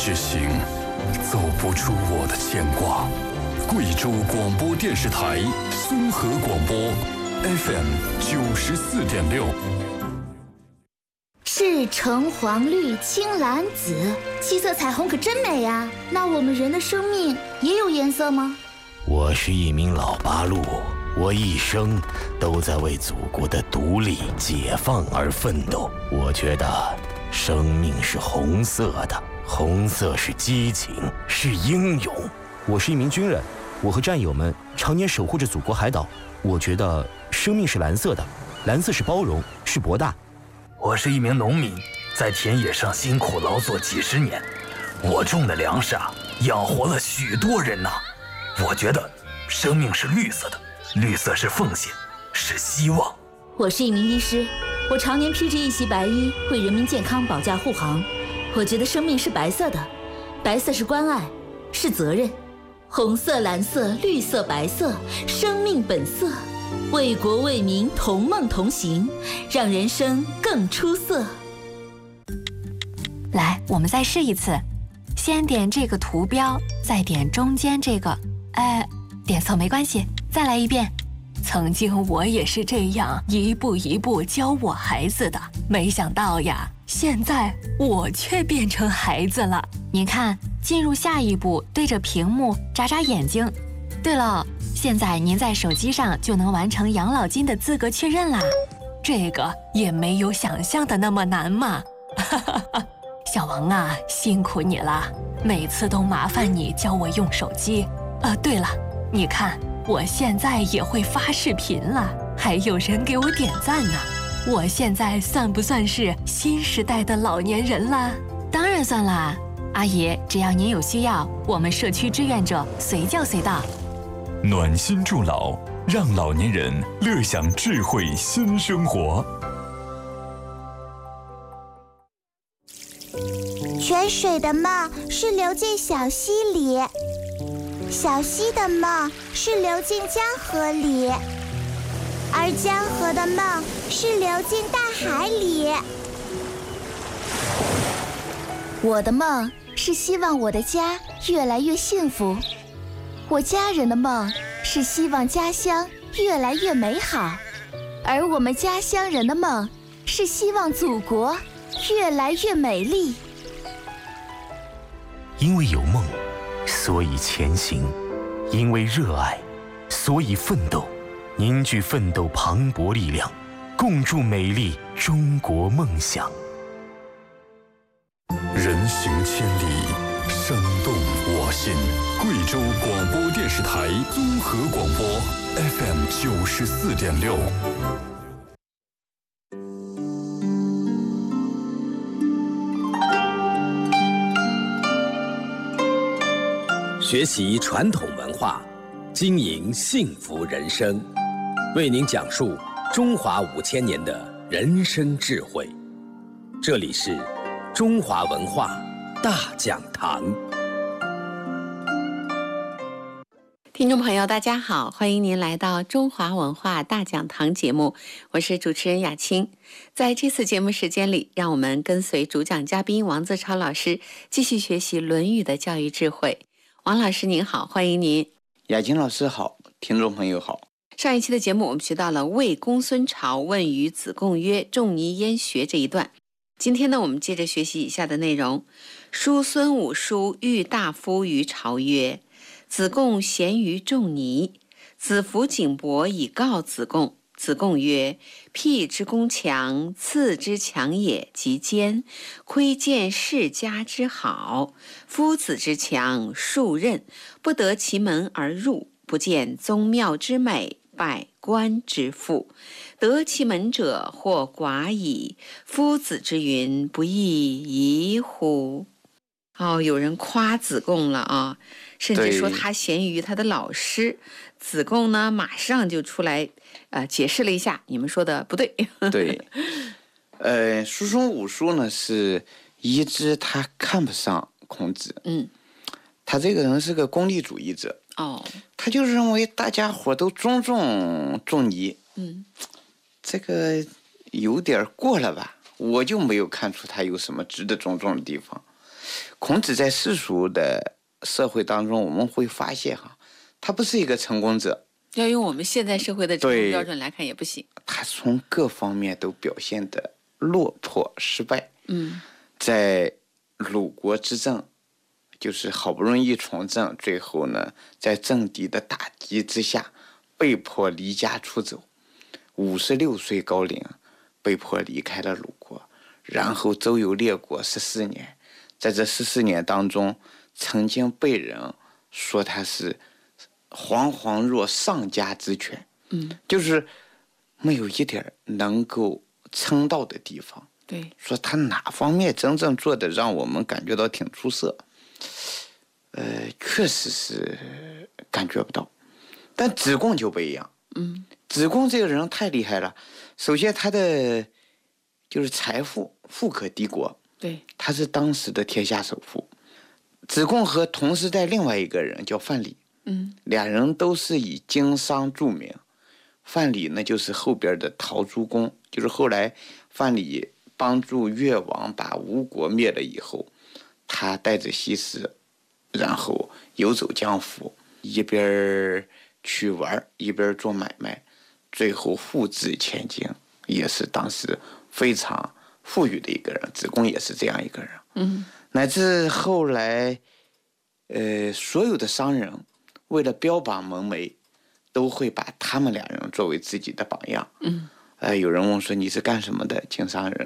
之行，走不出我的牵挂。贵州广播电视台综合广播 FM 94.6。 是橙黄绿青蓝紫，7色彩虹可真美呀！那我们人的生命也有颜色吗？ 我是一名老八路，我一生都在为祖国的独立解放而奋斗。我觉得生命是红色的，红色是激情，是英勇。 我是一名军人，我和战友们常年守护着祖国海岛。我觉得生命是蓝色的，蓝色是包容，是博大。 我是一名农民，在田野上辛苦劳作几十年，我种的粮食养活了许多人呐。我觉得生命是绿色的，绿色是奉献，是希望。 我是一名医师，我常年披着一袭白衣，为人民健康保驾护航。我觉得生命是白色的，白色是关爱，是责任。红色、蓝色、绿色、白色，生命本色，为国为民同梦同行，让人生更出色。 来，我们再试一次，先点这个图标，再点中间这个，点错没关系，再来一遍。曾经我也是这样一步一步教我孩子的，没想到呀，现在我却变成孩子了。您看，进入下一步，对着屏幕眨眨眼睛。对了，现在您在手机上就能完成养老金的资格确认啦，这个也没有想象的那么难嘛。小王啊，辛苦你了，每次都麻烦你教我用手机。对了，你看我现在也会发视频了，还有人给我点赞呢。我现在算不算是新时代的老年人啦？当然算啦，阿姨，只要您有需要，我们社区志愿者随叫随到。 暖心助老，让老年人乐享智慧新生活。 泉水的梦是流进小溪里，小溪的梦是流进江河里，而江河的梦是流进大海里。 我的梦是希望我的家越来越幸福，我家人的梦是希望家乡越来越美好，而我们家乡人的梦是希望祖国越来越美丽。 因为有梦，所以前行；因为热爱，所以奋斗。凝聚奋斗磅礴力量，共筑美丽中国梦想。 人行千里，生动我心。贵州广播电视台综合广播 FM 94.6。 学习传统文化，经营幸福人生，为您讲述中华5000年的人生智慧。这里是中华文化大讲堂。 听众朋友大家好，欢迎您来到中华文化大讲堂节目，我是主持人雅青。在这次节目时间里，让我们跟随主讲嘉宾王自超老师继续学习《论语》的教育智慧。王老师您好，欢迎您。 雅青老师好，听众朋友好。 上一期的节目我们学到了魏公孙朝问于子贡曰：仲尼焉学这一段。今天呢，我们接着学习以下的内容。叔孙武叔遇大夫于朝曰：子贡贤于仲尼。子服景伯以告子贡。子贡曰：辟之攻强，次之强也，即坚。窥见世家之好，夫子之强，数任，不得其门而入，不见宗庙之美，百官之富。得其门者，或寡矣。夫子之云，不亦宜乎？有人夸子贡了啊，甚至说他贤于他的老师。子贡呢，马上就出来解释了一下，你们说的不对。 对，叔孙武叔呢是一直他看不上孔子，他这个人是个功利主义者，他就认为大家伙都尊重仲尼，这个有点过了吧，我就没有看出他有什么值得尊重的地方。 孔子在世俗的社会当中，我们会发现他不是一个成功者。 要用我们现在社会的这种标准来看也不行。 他从各方面都表现得落魄失败。在鲁国之政，就是好不容易从政，最后呢，在政敌的打击之下，被迫离家出走。56岁高龄，被迫离开了鲁国，然后周游列国14年。在这14年当中，曾经被人说他是惶惶若丧家之犬，就是没有一点能够称道的地方。 对， 说他哪方面真正做的让我们感觉到挺出色，确实是感觉不到。但子贡就不一样，子贡这个人太厉害了。首先他的就是财富富可敌国， 对， 他是当时的天下首富。子贡和同时代另外一个人叫范蠡，俩人都是以经商著名。范蠡呢，就是后边的陶朱公，就是后来范蠡帮助越王把吴国灭了以后，他带着西施，然后游走江湖，一边去玩一边做买卖，最后富至千金，也是当时非常富裕的一个人。子贡也是这样一个人。乃至后来所有的商人为了标榜门楣，都会把他们俩人作为自己的榜样。有人问说你是干什么的？经商人